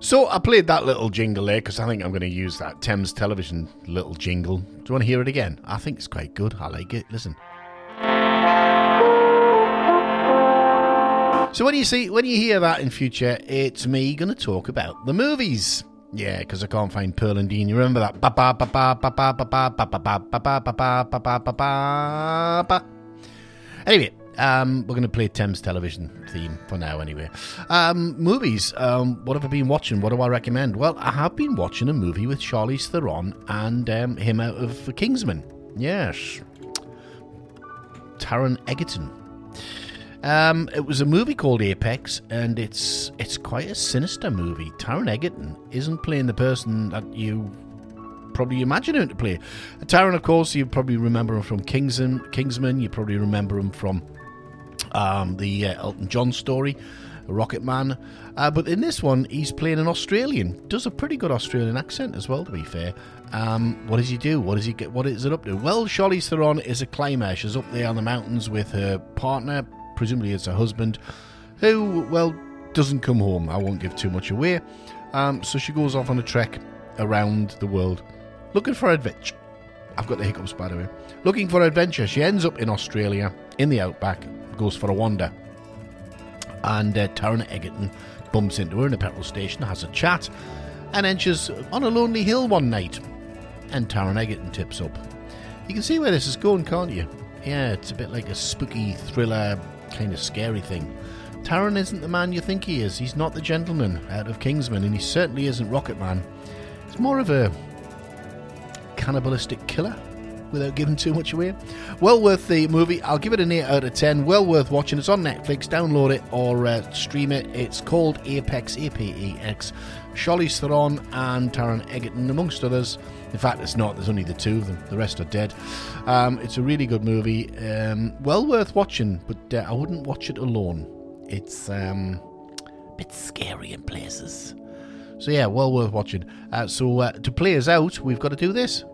So I played that little jingle there because I think I'm going to use that Thames Television little jingle. Do you want to hear it again? I think it's quite good. I like it. Listen. So when you hear that in future, it's me going to talk about the movies. Yeah, because I can't find Pearl and Dean. You remember that? Anyway, we're going to play Thames Television theme for now anyway. Movies. What have I been watching? What do I recommend? Well, I have been watching a movie with Charlize Theron and him out of Kingsman. Yes. Taron Egerton. It was a movie called Apex, and it's quite a sinister movie. Taron Egerton isn't playing the person that you probably imagine him to play. Taron, of course, you probably remember him from Kingsman. You probably remember him from the Elton John story, Rocket Man. But in this one, he's playing an Australian. Does a pretty good Australian accent as well, to be fair. What does he do? What is it up to? Well, Charlize Theron is a climber. She's up there on the mountains with her partner. Presumably it's her husband, who, well, doesn't come home. I won't give too much away. So she goes off on a trek around the world, looking for adventure. I've got the hiccups, by the way. Looking for adventure. She ends up in Australia, in the outback, goes for a wander. And Taron Egerton bumps into her in a petrol station, has a chat, and then she's on a lonely hill one night. And Taron Egerton tips up. You can see where this is going, can't you? Yeah, it's a bit like a spooky thriller, kind of scary thing. Taron isn't the man you think he is. He's not the gentleman out of Kingsman, and he certainly isn't Rocket Man. He's more of a cannibalistic killer, without giving too much away. Well worth the movie. I'll give it an 8 out of 10. Well worth watching. It's on Netflix. Download it or stream it. It's called Apex, A-P-E-X. Charlize Theron and Taron Egerton, amongst others. In fact, it's not. There's only the two of them. The rest are dead. It's a really good movie. Well worth watching, but I wouldn't watch it alone. It's a bit scary in places. So yeah, well worth watching. So to play us out, we've got to do this.